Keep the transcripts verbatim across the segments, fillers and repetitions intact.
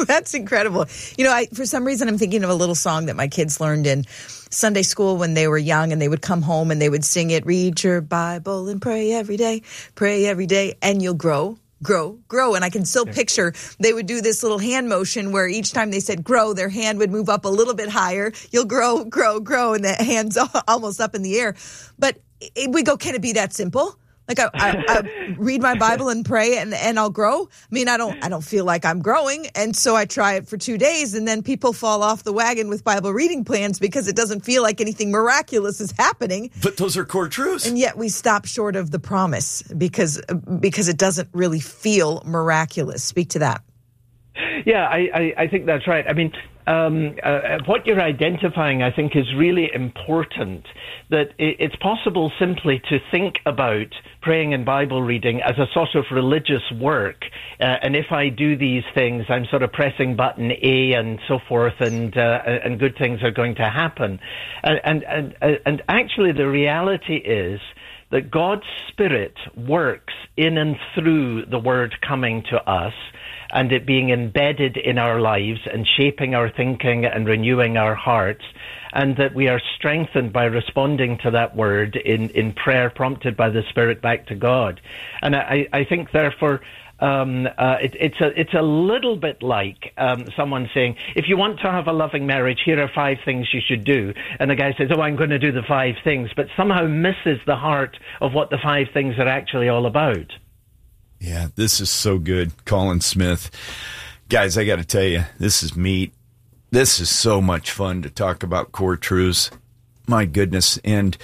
That's incredible. You know, I, for some reason, I'm thinking of a little song that my kids learned in Sunday school when they were young, and they would come home and they would sing it, read your Bible and pray every day, pray every day, and you'll grow, grow, grow. And I can still picture they would do this little hand motion where each time they said grow, their hand would move up a little bit higher. You'll grow, grow, grow, and the hand's almost up in the air. But we go, can it be that simple? Like I, I, I read my Bible and pray and, and I'll grow. I mean, I don't I don't feel like I'm growing. And so I try it for two days and then people fall off the wagon with Bible reading plans because it doesn't feel like anything miraculous is happening. But those are core truths. And yet we stop short of the promise because because it doesn't really feel miraculous. Speak to that. Yeah, I, I, I think that's right. I mean, um, uh, what you're identifying, I think, is really important, that it, it's possible simply to think about praying and Bible reading as a sort of religious work. Uh, and if I do these things, I'm sort of pressing button A and so forth, and uh, and good things are going to happen. And, and, and, and actually, the reality is that God's Spirit works in and through the Word coming to us, and it being embedded in our lives and shaping our thinking and renewing our hearts, and that we are strengthened by responding to that word in, in prayer prompted by the Spirit back to God. And I, I think, therefore, um, uh, it, it's a it's a little bit like um, someone saying, if you want to have a loving marriage, here are five things you should do. And the guy says, oh, I'm going to do the five things, but somehow misses the heart of what the five things are actually all about. Yeah, this is so good, Colin Smith. Guys, I got to tell you, this is meat. This is so much fun to talk about core truths. My goodness. And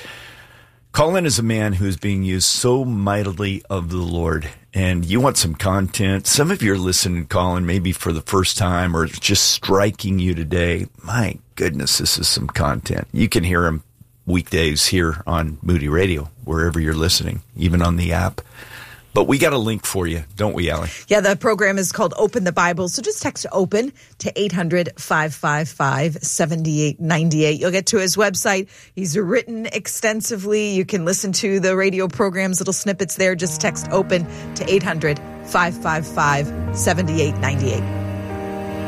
Colin is a man who's being used so mightily of the Lord. And you want some content. Some of you are listening to Colin maybe for the first time or it's just striking you today. My goodness, this is some content. You can hear him weekdays here on Moody Radio, wherever you're listening, even on the app. But we got a link for you, don't we, Allie? Yeah, the program is called Open the Bible. So just text OPEN to eight hundred, five five five, seven eight nine eight. You'll get to his website. He's written extensively. You can listen to the radio programs, little snippets there. Just text OPEN to eight hundred, five five five, seven eight nine eight.